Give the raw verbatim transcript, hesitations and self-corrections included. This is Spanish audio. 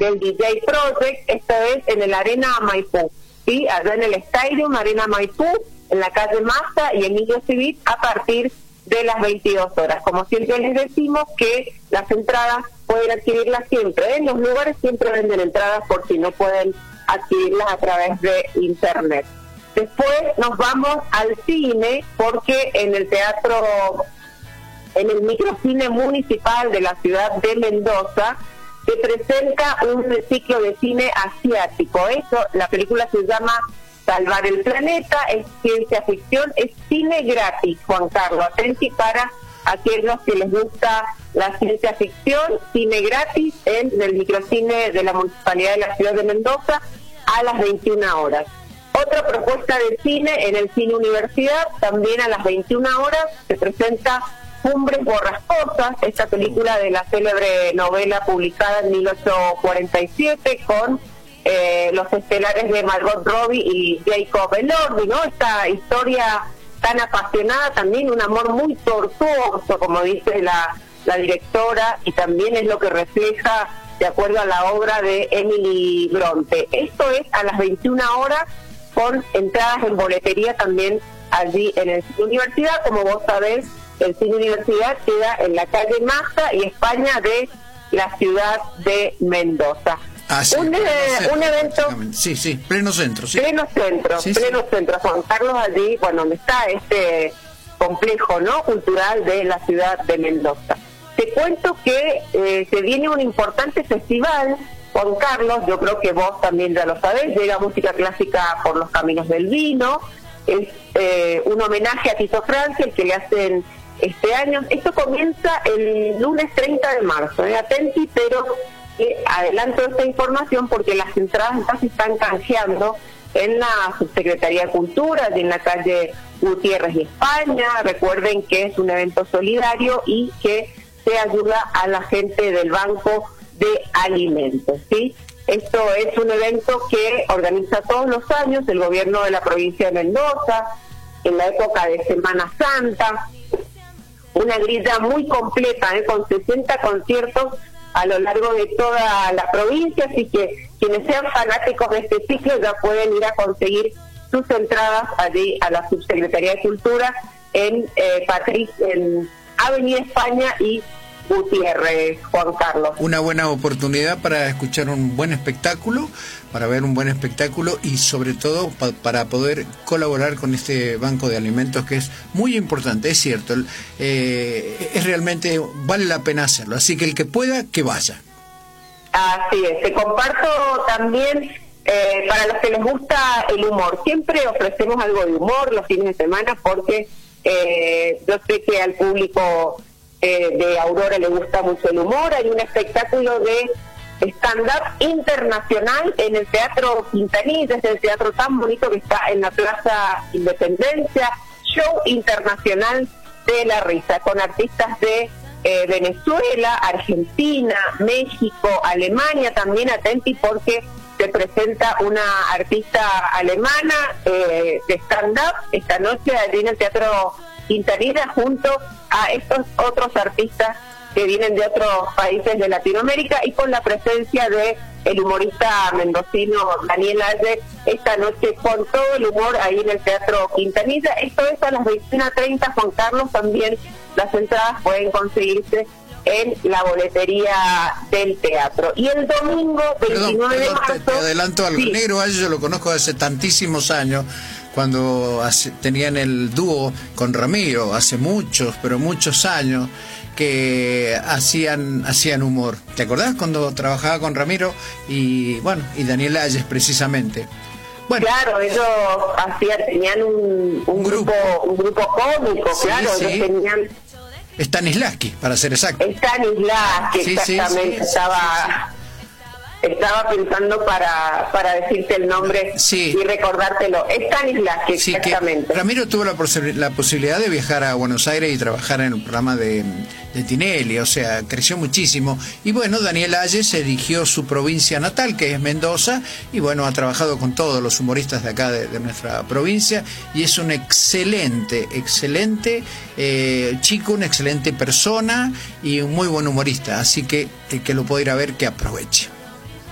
del D J Project. Esto es en el Arena Maipú, ¿sí? Allá en el Stadium Arena Maipú, en la calle Massa y Emilio Civit, a partir de las veintidós horas. Como siempre les decimos que las entradas pueden adquirirlas siempre. En los lugares siempre venden entradas por si no pueden adquirirlas a través de internet. Después nos vamos al cine, porque en el teatro, en el microcine municipal de la ciudad de Mendoza, se presenta un ciclo de cine asiático. Eso, la película se llama Salvar el Planeta, es ciencia ficción, es cine gratis, Juan Carlos. Atenti para aquellos que les gusta la ciencia ficción, cine gratis en el microcine de la Municipalidad de la Ciudad de Mendoza a las veintiuna horas. Otra propuesta de cine en el Cine Universidad, también a las veintiuna horas, se presenta Cumbres Borrascosas, esta película de la célebre novela publicada en mil ochocientos cuarenta y siete con eh, los estelares de Margot Robbie y Jacob Elordi, ¿no? Esta historia tan apasionada, también un amor muy tortuoso, como dice la, la directora, y también es lo que refleja de acuerdo a la obra de Emily Bronte. Esto es a las veintiuna horas, con entradas en boletería también allí en el Cine Universidad. Como vos sabés, el Cine Universidad queda en la calle Massa y España de la ciudad de Mendoza. Ah, sí, un, eh, centro, un evento... Sí, sí, pleno centro. Sí. Pleno centro, sí, pleno sí. centro. Juan Carlos, allí, bueno, donde está este complejo, ¿no?, cultural de la ciudad de Mendoza. Te cuento que eh, se viene un importante festival, Juan Carlos, yo creo que vos también ya lo sabés, llega música clásica por los caminos del vino, es eh, un homenaje a Tito Francia, el que le hacen este año. Esto comienza el lunes treinta de marzo, ¿eh? Atenti, pero eh, adelanto esta información porque las entradas ya se están canjeando en la Subsecretaría de Cultura, y en la calle Gutiérrez y España. Recuerden que es un evento solidario y que se ayuda a la gente del Banco de Alimentos, ¿sí? Esto es un evento que organiza todos los años el gobierno de la provincia de Mendoza, en la época de Semana Santa, una grilla muy completa, ¿eh?, con sesenta conciertos a lo largo de toda la provincia, así que quienes sean fanáticos de este ciclo ya pueden ir a conseguir sus entradas allí a la Subsecretaría de Cultura en, eh, Patric, en Avenida España y Gutiérrez, Juan Carlos. Una buena oportunidad para escuchar un buen espectáculo, para ver un buen espectáculo y sobre todo pa para poder colaborar con este banco de alimentos que es muy importante, es cierto, eh, es realmente, vale la pena hacerlo, así que el que pueda, que vaya. Así es, te comparto también, eh, para los que les gusta el humor, siempre ofrecemos algo de humor los fines de semana porque eh, yo sé que al público Eh, de Aurora le gusta mucho el humor. Hay un espectáculo de stand-up internacional en el Teatro Quintanilla, es el teatro tan bonito que está en la Plaza Independencia, show internacional de la risa, con artistas de eh, Venezuela, Argentina, México, Alemania. También atenti porque se presenta una artista alemana eh, de stand-up esta noche allí en el Teatro Quintanilla, junto a estos otros artistas que vienen de otros países de Latinoamérica, y con la presencia de el humorista mendocino Daniel Aye, esta noche con todo el humor ahí en el Teatro Quintanilla. Esto es a las veintiuna treinta, Juan Carlos. También las entradas pueden conseguirse en la boletería del teatro. Y el domingo veintinueve perdón, perdón, de marzo... Te, te adelanto algo. Sí. Negro Aye yo lo conozco hace tantísimos años, cuando hace, tenían el dúo con Ramiro, hace muchos, pero muchos años, que hacían hacían humor. ¿Te acordás cuando trabajaba con Ramiro y bueno, y Daniel Ayes precisamente? Bueno, claro, ellos hacían, tenían un, un, un grupo, grupo un grupo cómico, sí, claro, sí. Ellos tenían Stanislavski, para ser exacto. Stanislavski, sí, exactamente, sí, sí, estaba sí, sí. Estaba pensando para para decirte el nombre, sí, y recordártelo. Stanislavski, sí, exactamente. Ramiro tuvo la, posi la posibilidad de viajar a Buenos Aires y trabajar en el programa de, de Tinelli, o sea, creció muchísimo. Y bueno, Daniel Ayes eligió su provincia natal, que es Mendoza, y bueno, ha trabajado con todos los humoristas de acá, de, de nuestra provincia, y es un excelente, excelente eh, chico, una excelente persona y un muy buen humorista. Así que el que lo pueda ir a ver, que aproveche.